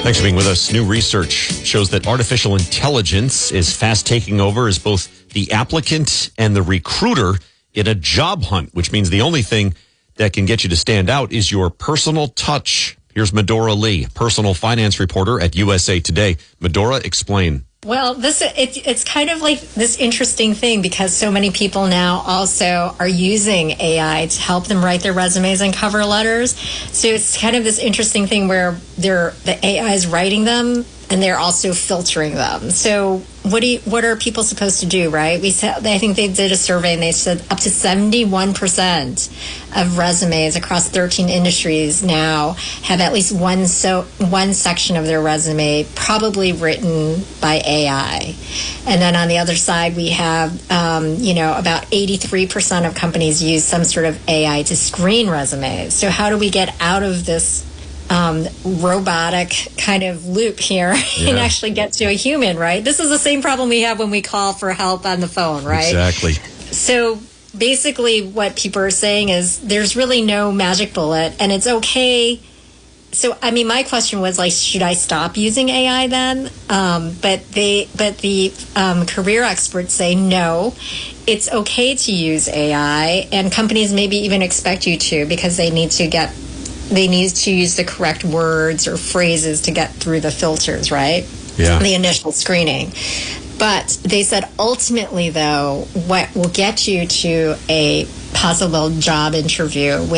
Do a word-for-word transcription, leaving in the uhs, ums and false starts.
Thanks for being with us. New research shows that artificial intelligence is fast taking over as both the applicant and the recruiter in a job hunt, which means the only thing that can get you to stand out is your personal touch. Here's Medora Lee, personal finance reporter at U S A Today. Medora, explain. Well, this it, it's kind of like this interesting thing because so many people now also are using A I to help them write their resumes and cover letters. So it's kind of this interesting thing where they're, the A I is writing them and they're also filtering them. So what do you, what are people supposed to do, right? We said, I think they did a survey and they said up to seventy-one percent of resumes across thirteen industries now have at least one so one section of their resume probably written by A I. And then on the other side, we have, um, you know, about eighty-three percent of companies use some sort of A I to screen resumes. So how do we get out of this Um, robotic kind of loop here yeah. and actually get to a human, right? This is the same problem we have when we call for help on the phone, right? Exactly. So basically what people are saying is there's really no magic bullet and it's okay. So, I mean, my question was like, should I stop using A I then? Um, but they, but the um, career experts say no, it's okay to use A I and companies maybe even expect you to because they need to get They need to use the correct words or phrases to get through the filters, right? Yeah. The initial screening. But they said ultimately, though, what will get you to a possible job interview